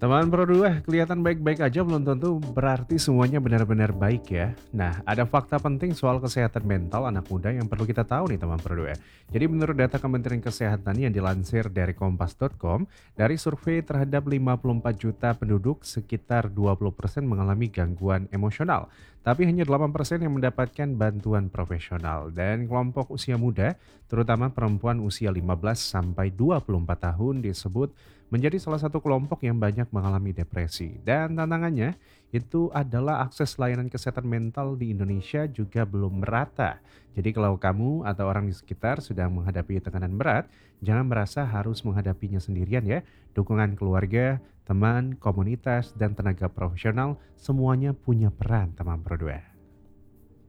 Teman Pro 2, kelihatan baik-baik aja belum tentu berarti semuanya benar-benar baik ya. Nah, ada fakta penting soal kesehatan mental anak muda yang perlu kita tahu nih teman Pro 2. Jadi menurut data Kementerian Kesehatan yang dilansir dari kompas.com, dari survei terhadap 54 juta penduduk, sekitar 20% mengalami gangguan emosional. Tapi hanya 8% yang mendapatkan bantuan profesional. Dan kelompok usia muda, terutama perempuan usia 15 sampai 24 tahun disebut menjadi salah satu kelompok yang banyak mengalami depresi. Dan tantangannya itu adalah akses layanan kesehatan mental di Indonesia juga belum merata. Jadi kalau kamu atau orang di sekitar sedang menghadapi tekanan berat, jangan merasa harus menghadapinya sendirian ya. Dukungan keluarga, teman, komunitas, dan tenaga profesional semuanya punya peran teman berdua.